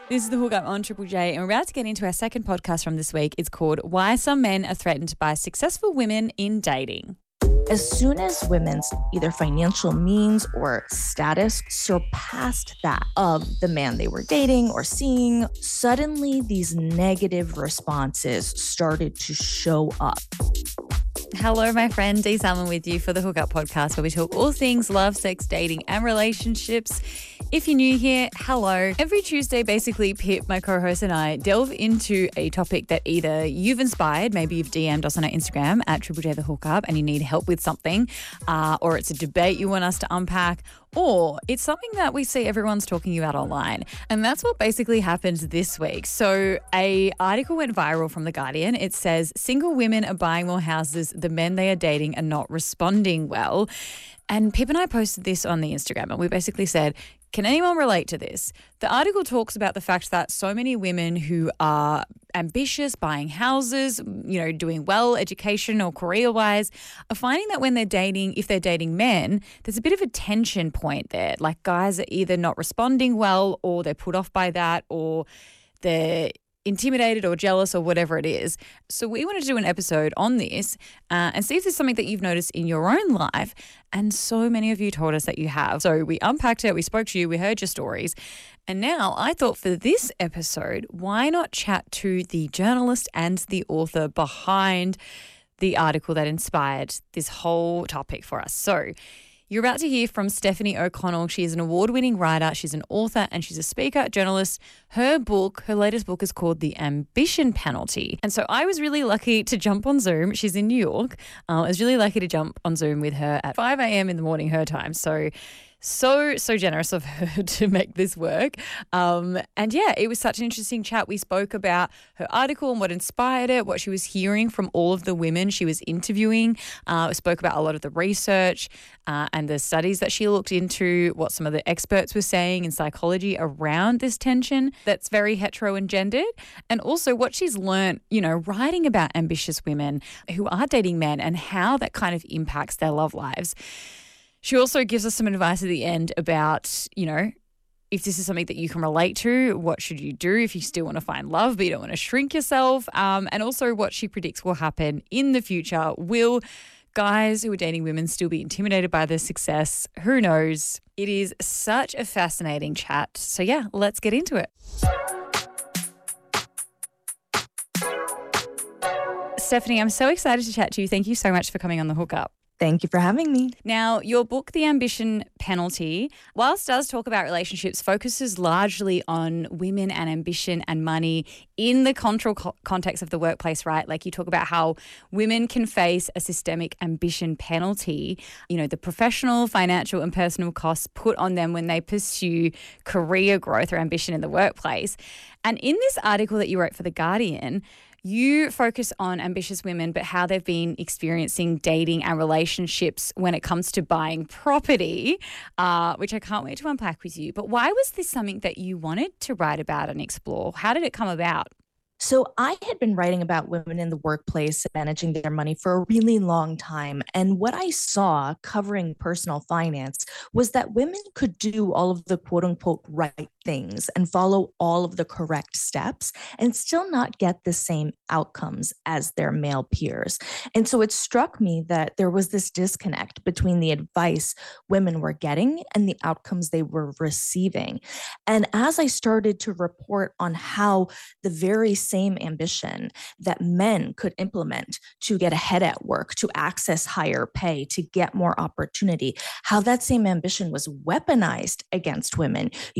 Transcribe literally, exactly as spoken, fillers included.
This is The Hookup on Triple J, and we're about to get into our second podcast from this week. It's called Why Some Men Are Threatened by Successful Women in Dating. As soon as women's either financial means or status surpassed that of the man they were dating or seeing, suddenly these negative responses started to show up. Hello, my friend, Dee Salmon with you for The Hookup Podcast, where we talk all things love, sex, dating, and relationships. If you're new here, hello. Every Tuesday, basically, Pip, my co-host, and I delve into a topic that either you've inspired, maybe you've D M'd us on our Instagram at Triple J The Hookup and you need help with something, uh, or it's a debate you want us to unpack, or it's something that we see everyone's talking about online. And that's what basically happened this week. So a article went viral from The Guardian. It says, single women are buying more houses. The men they are dating are not responding well. And Pip and I posted this on the Instagram, and we basically said, can anyone relate to this? The article talks about the fact that so many women who are ambitious, buying houses, you know, doing well education or career-wise, are finding that when they're dating, if they're dating men, there's a bit of a tension point there. Like guys are either not responding well, or they're put off by that, or they're intimidated or jealous or whatever it is. So we wanted to do an episode on this uh, and see if there's something that you've noticed in your own life. And so many of you told us that you have. So we unpacked it, we spoke to you, we heard your stories. And now I thought for this episode, why not chat to the journalist and the author behind the article that inspired this whole topic for us. So you're about to hear from Stephanie O'Connell. She is an award-winning writer, she's an author, and she's a speaker, journalist. Her book, her latest book is called The Ambition Penalty. And so I was really lucky to jump on Zoom. She's in New York. Uh, I was really lucky to jump on Zoom with her at five a.m. in the morning, her time. So So, so generous of her to make this work. Um, and yeah, it was such an interesting chat. We spoke about her article and what inspired it, what she was hearing from all of the women she was interviewing. Uh, we spoke about a lot of the research uh, and the studies that she looked into, what some of the experts were saying in psychology around this tension that's very hetero and gendered, and also what she's learned, you know, writing about ambitious women who are dating men and how that kind of impacts their love lives. She also gives us some advice at the end about, you know, if this is something that you can relate to, what should you do if you still want to find love but you don't want to shrink yourself, um, and also what she predicts will happen in the future. Will guys who are dating women still be intimidated by their success? Who knows? It is such a fascinating chat. So yeah, let's get into it. Stephanie, I'm so excited to chat to you. Thank you so much for coming on The Hookup. Thank you for having me. Now, your book, The Ambition Penalty, whilst it does talk about relationships, focuses largely on women and ambition and money in the control co- context of the workplace, right? Like you talk about how women can face a systemic ambition penalty, you know, the professional, financial and personal costs put on them when they pursue career growth or ambition in the workplace. And in this article that you wrote for The Guardian, you focus on ambitious women, but how they've been experiencing dating and relationships when it comes to buying property, uh, which I can't wait to unpack with you. But why was this something that you wanted to write about and explore? How did it come about? So I had been writing about women in the workplace managing their money for a really long time. And what I saw covering personal finance was that women could do all of the quote unquote right things and follow all of the correct steps and still not get the same outcomes as their male peers. And so it struck me that there was this disconnect between the advice women were getting and the outcomes they were receiving. And as I started to report on how the very same ambition that men could implement to get ahead at work, to access higher pay, to get more opportunity, how that same ambition was weaponized against women,